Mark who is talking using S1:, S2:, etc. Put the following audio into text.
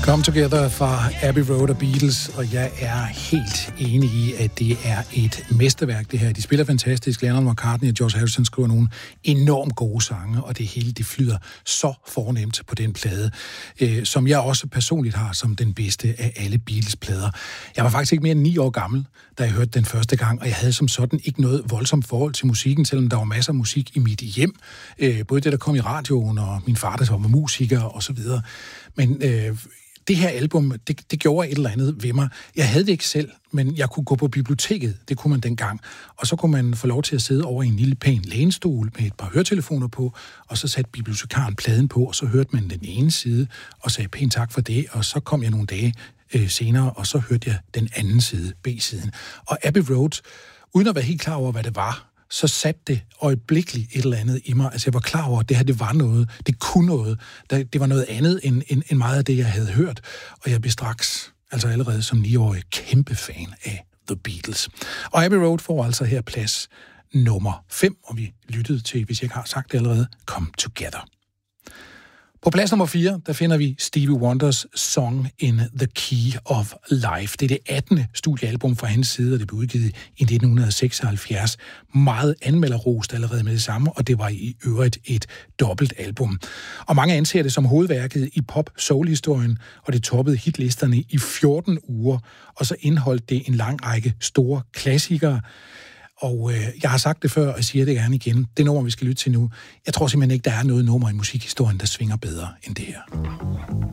S1: Come Together fra Abbey Road og Beatles, og jeg er helt enig i, at det er et mesterværk, det her. De spiller fantastisk. Lennon, McCartney og George Harrison skriver nogle enormt gode sange, og det hele, det flyder så fornemt på den plade, som jeg også personligt har som den bedste af alle Beatles-plader. Jeg var faktisk ikke mere end 9 år gammel, da jeg hørte den første gang, og jeg havde som sådan ikke noget voldsomt forhold til musikken, selvom der var masser af musik i mit hjem. Både det, der kom i radioen, og min far, der var musiker, og så videre. Men det her album, det gjorde et eller andet ved mig. Jeg havde det ikke selv, men jeg kunne gå på biblioteket. Det kunne man dengang. Og så kunne man få lov til at sidde over i en lille pæn lænestol med et par høretelefoner på, og så satte bibliotekaren pladen på, og så hørte man den ene side, og sagde pænt tak for det, og så kom jeg nogle dage senere, og så hørte jeg den anden side, B-siden. Og Abbey Road, uden at være helt klar over, hvad det var, så satte det øjeblikkeligt et eller andet i mig. Altså, jeg var klar over, at det her, det var noget. Det kunne noget. Det var noget andet end meget af det, jeg havde hørt. Og jeg blev straks, altså allerede som 9-årig, kæmpe fan af The Beatles. Og Abbey Road får altså her plads nummer 5, og vi lyttede til, hvis jeg ikke har sagt det allerede, Come Together. På plads nummer 4, der finder vi Stevie Wonders Song in the Key of Life. Det er det 18. studiealbum fra hans side, og det blev udgivet i 1976. Meget anmelderrost allerede med det samme, og det var i øvrigt et dobbeltalbum. Og mange anser det som hovedværket i pop-soul-historien, og det toppede hitlisterne i 14 uger, og så indeholdt det en lang række store klassikere. Og jeg har sagt det før, og siger det gerne igen. Det nummer, vi skal lytte til nu. Jeg tror simpelthen ikke, der er noget nummer i musikhistorien, der svinger bedre end det her.